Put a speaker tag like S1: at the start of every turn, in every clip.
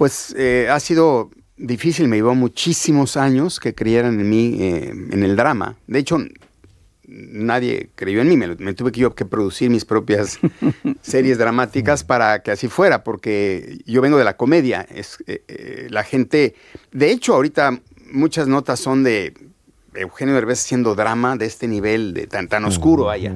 S1: Pues ha sido difícil, me llevó muchísimos años que creyeran en mí, en el drama. De hecho, nadie creyó en mí, me tuve que yo que producir mis propias series dramáticas para que así fuera, porque yo vengo de la comedia. La gente, de hecho, ahorita muchas notas son de Eugenio Derbez haciendo drama de este nivel, de tan oscuro allá.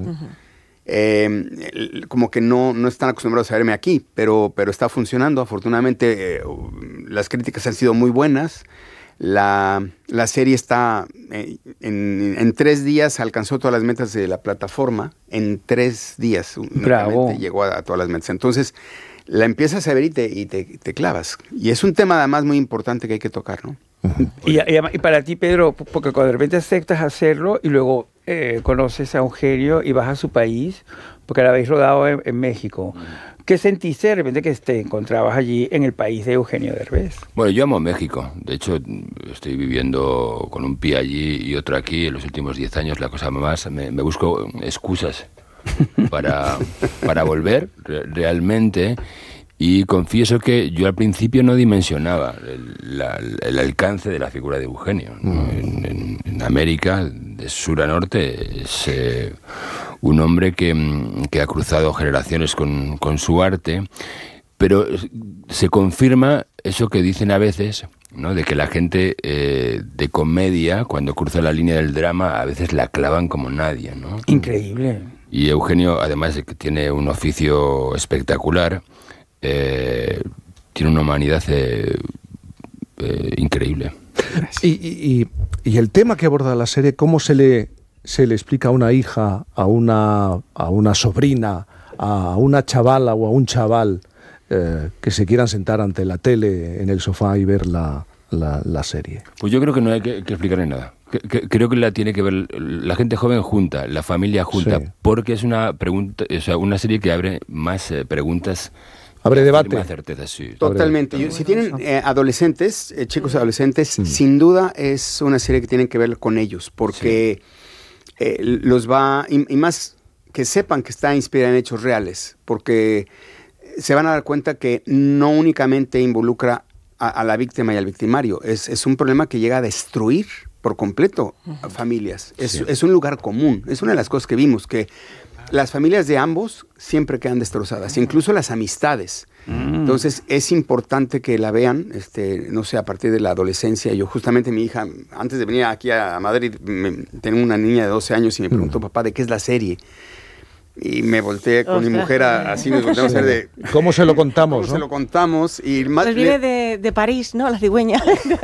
S1: Como que no están acostumbrados a verme aquí, pero está funcionando. Afortunadamente, las críticas han sido muy buenas. La serie está en 3 días alcanzó todas las metas de la plataforma. En 3 días llegó a todas las metas. Entonces la empiezas a ver y te clavas. Y es un tema además muy importante que hay que tocar, ¿no?
S2: Y para ti, Pedro, porque cuando de repente aceptas hacerlo y luego conoces a Eugenio y vas a su país, porque la habéis rodado en México, ¿qué sentiste de repente que te encontrabas allí en el país de Eugenio Derbez?
S3: Bueno, yo amo México. De hecho, estoy viviendo con un pie allí y otro aquí en los últimos 10 años. La cosa más, me busco excusas para volver realmente. Y confieso que yo al principio no dimensionaba el alcance de la figura de Eugenio, ¿no? En América, de sur a norte, es un hombre que ha cruzado generaciones con su arte, pero se confirma eso que dicen a veces, ¿no? De que la gente de comedia, cuando cruza la línea del drama, a veces la clavan como nadie, ¿no?
S2: Increíble.
S3: Y Eugenio, además de que tiene un oficio espectacular, tiene una humanidad increíble.
S4: Y el tema que aborda la serie, ¿cómo se le explica a una hija, a una sobrina, a una chavala o a un chaval que se quieran sentar ante la tele en el sofá y ver la serie?
S3: Pues yo creo que no hay que explicarle nada. Creo que la tiene que ver la gente joven junta, la familia junta, sí. Porque es una pregunta, o sea, una serie que abre más preguntas.
S4: Abre debate.
S3: Más certeza, sí.
S1: Totalmente. Si tienen adolescentes, chicos adolescentes, sin duda es una serie que tienen que ver con ellos, porque los va, y más que sepan que está inspirada en hechos reales, porque se van a dar cuenta que no únicamente involucra a la víctima y al victimario, es un problema que llega a destruir por completo a familias. Es un lugar común, es una de las cosas que vimos, que las familias de ambos siempre quedan destrozadas, incluso las amistades. Entonces es importante que la vean, no sé, a partir de la adolescencia. Yo justamente, mi hija, antes de venir aquí a Madrid, tengo una niña de 12 años y me preguntó, papá, ¿de qué es la serie? Y me volteé con mi mujer así, nos volteamos a ver de...
S4: ¿Cómo se lo contamos?
S1: ¿Cómo se lo contamos? Y más,
S5: pues viene de París, ¿no? La cigüeña.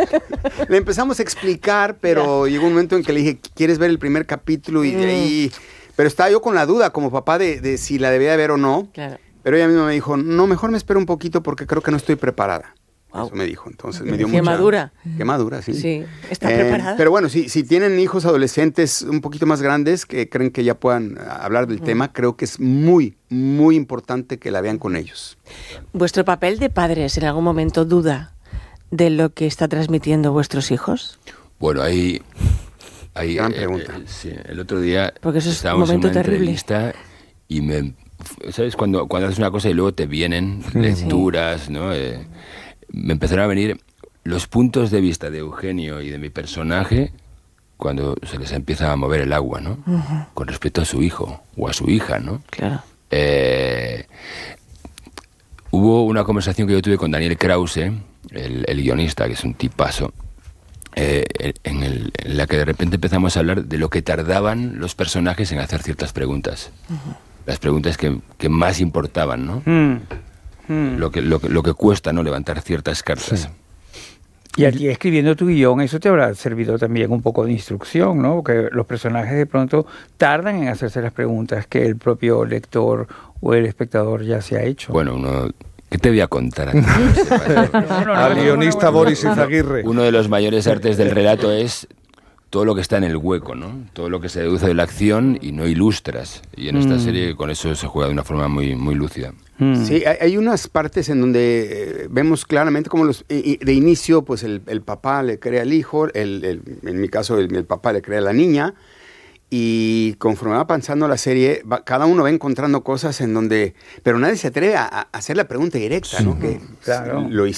S1: Le empezamos a explicar, pero llegó un momento en que le dije, ¿quieres ver el primer capítulo? Y de ahí... Pero estaba yo con la duda como papá de si la debía ver o no. Claro. Pero ella misma me dijo, no, mejor me espero un poquito porque creo que no estoy preparada. Wow. Eso me dijo. Entonces me dio mucha...
S5: madura.
S1: Qué madura, sí.
S5: Sí, está preparada.
S1: Pero bueno, si tienen hijos adolescentes un poquito más grandes que creen que ya puedan hablar del tema, creo que es muy, muy importante que la vean con ellos.
S5: ¿Vuestro papel de padres en algún momento duda de lo que está transmitiendo vuestros hijos?
S3: Bueno, ahí
S1: gran pregunta.
S3: Sí, el otro día
S5: porque eso es un momento terrible.
S3: Y ¿sabes? Cuando haces una cosa y luego te vienen lecturas, ¿no? Me empezaron a venir los puntos de vista de Eugenio y de mi personaje cuando se les empieza a mover el agua, ¿no? Con respecto a su hijo o a su hija, ¿no? Claro. Hubo una conversación que yo tuve con Daniel Krause, el guionista, que es un tipazo, en la que de repente empezamos a hablar de lo que tardaban los personajes en hacer ciertas preguntas. Las preguntas que más importaban, ¿no? Lo que cuesta, ¿no? Levantar ciertas cartas.
S2: Y a ti escribiendo tu guión, eso te habrá servido también un poco de instrucción, ¿no? Porque los personajes de pronto tardan en hacerse las preguntas que el propio lector o el espectador ya se ha hecho.
S3: Bueno, ¿qué te voy a contar?
S4: Al guionista Boris Izaguirre.
S3: Uno de los mayores artes del relato es todo lo que está en el hueco, ¿no? Todo lo que se deduce de la acción y no ilustras. Y en esta serie con eso se juega de una forma muy, muy lúcida.
S1: Sí, hay unas partes en donde vemos claramente cómo de inicio, pues el papá le cree al hijo, en mi caso el papá le cree a la niña, y conforme va avanzando la serie, cada uno va encontrando cosas en donde... Pero nadie se atreve a hacer la pregunta directa, ¿no? Que claro. Lo hicimos.